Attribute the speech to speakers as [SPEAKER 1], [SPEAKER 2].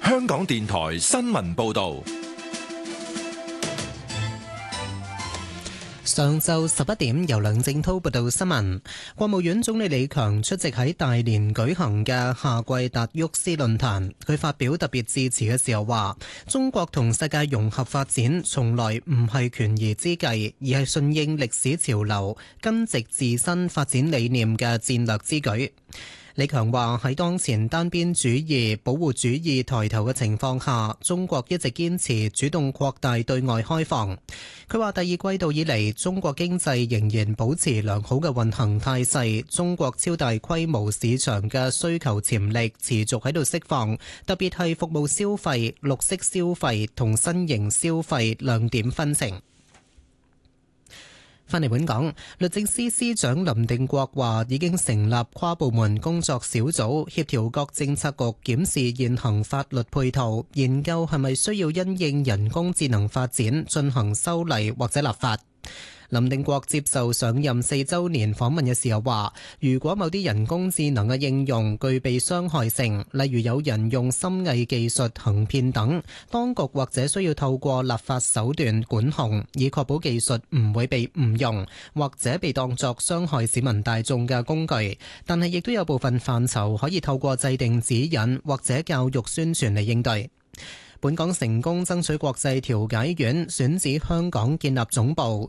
[SPEAKER 1] 香港電台新聞報道。
[SPEAKER 2] 上晝11點，由梁正滔報道新聞。國務院總理李強出席喺大連舉行嘅夏季達沃斯論壇，佢發表特別致辭嘅時候話：中國同世界融合發展從來唔係權宜之計，而係順應歷史潮流、根植自身發展理念嘅戰略之舉。李強話：喺當前單邊主義、保護主義抬頭嘅情況下，中國一直堅持主動擴大對外開放。佢話第二季度以嚟，中國經濟仍然保持良好嘅運行態勢，中國超大規模市場嘅需求潛力持續喺度釋放，特別係服務消費、綠色消費同新型消費亮點紛呈。返嚟本港，律政司司長林定國話已經成立跨部門工作小組，協調各政策局檢視現行法律配套，研究係咪需要因應人工智能發展進行修例或者立法。林定國接受上任4週年訪問嘅時候話，如果某啲人工智能嘅應用具備傷害性，例如有人用深偽技術行騙等，當局或者需要透過立法手段管控，以確保技術唔會被誤用，或者被當作傷害市民大眾嘅工具。但係亦都有部分範疇可以透過制定指引或者教育宣傳嚟應對。本港成功爭取國際調解院選址香港建立總部，